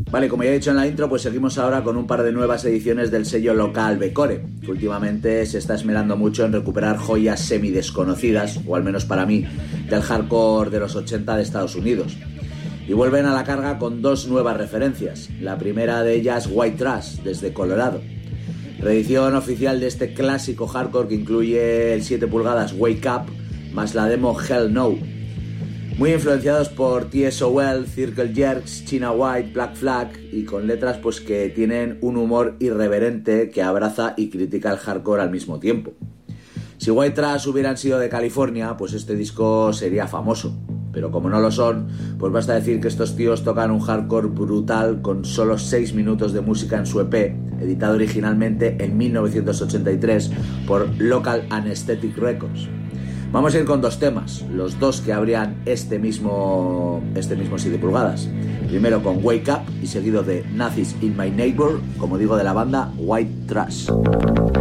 Vale, como ya he dicho en la intro, pues seguimos ahora con un par de nuevas ediciones del sello local Becore, que últimamente se está esmerando mucho en recuperar joyas semi-desconocidas, o al menos para mí, del hardcore de los 80 de Estados Unidos. Y vuelven a la carga con dos nuevas referencias, la primera de ellas White Trash, desde Colorado. Reedición oficial de este clásico hardcore que incluye el 7 pulgadas Wake Up, más la demo Hell No. Muy influenciados por TSOL, Circle Jerks, China White, Black Flag y con letras pues que tienen un humor irreverente que abraza y critica el hardcore al mismo tiempo. Si White Trash hubieran sido de California, pues este disco sería famoso, pero como no lo son, pues basta decir que estos tíos tocan un hardcore brutal con solo 6 minutos de música en su EP, editado originalmente en 1983 por Local Anesthetic Records. Vamos a ir con dos temas, los dos que abrían este mismo 7 pulgadas. Primero con Wake Up y seguido de Nazis in My Neighbor, como digo, de la banda White Trash.